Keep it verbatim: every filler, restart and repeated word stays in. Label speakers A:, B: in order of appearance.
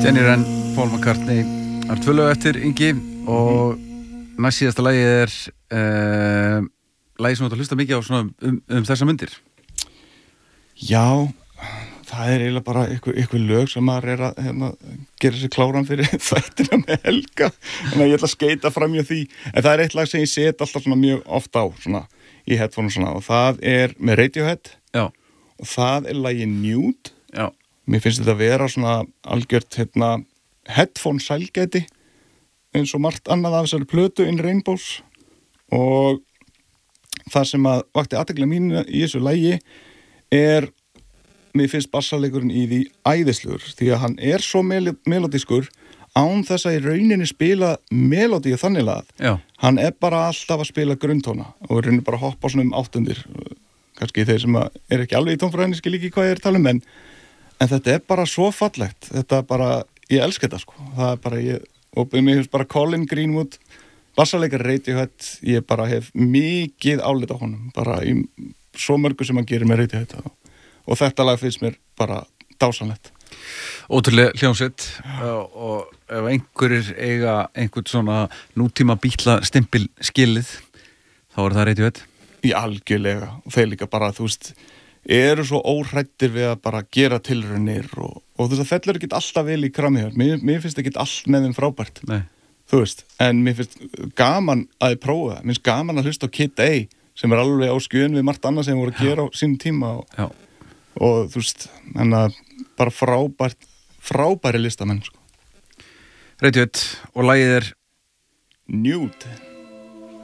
A: Jenny Wren, Paul McCartney. Það er tvö lög eftir Ingi og næst síðasta lagið er uh, lagið sem þú ert að hlusta mikið á svona um, um þessa mundir.
B: Já, það er eiginlega bara ykkur, ykkur lög sem maður er að hérna, gera sér kláran fyrir þættina með Helga. Þannig að ég ætla að skeita fram hjá því. En það er eitt lag sem ég set alltaf svona mjög oft á svona, í headphone svona, og það er með Radiohead.
A: Já.
B: Og það er lagið Nude.
A: Já.
B: Mér finnst þetta að vera svona algjört hérna, headphone sælgæti eins og margt annað af þessari plötu In Rainbows, og það sem að vakti athygli mín í þessu lagi er, mér finnst bassaleikurinn í því æðislegur, því að hann er svo mel- melodískur án þess að í rauninni spila melodíu þannig lagað.
A: Já.
B: Hann er bara alltaf að spila grunntóna og í rauninni bara hoppa svona um áttundir, kannski þeir sem að er ekki alveg í tónfræðinni skil ekki hvað ég er að tala um, en En þetta er bara svo fallegt, þetta er bara, ég elska þetta sko, það er bara, ég, og mér finnst bara Colin Greenwood, bassaleikar Radiohead, ég bara hef mikið álit á honum, bara í svo mörgu sem hann gerir með Radiohead, og, og þetta lag finnst mér bara dásanlegt.
A: Ótrúlega hljómsveit og, og ef einhverjir eiga einhvern svona nútíma bítla stimpil skilið, þá er það Radiohead.
B: Já, algjörlega, og þeir líka bara, þú veist, eru svo óhrættir við að bara gera tilraunir og, og þú veist, það fellur ekki alltaf vel í kramið. Mér, mér finnst ekki allt með þeim frábært.
A: Nei.
B: Þú veist, en mér finnst gaman að ég prófa það. Mér finnst gaman að hlusta á Kid A sem er alveg á skjön við margt annað sem voru að gera á sínum tíma og, og þú veist, en að bara frábært, frábæri listamenn sko.
A: Radiohead og lagið er
B: Nude.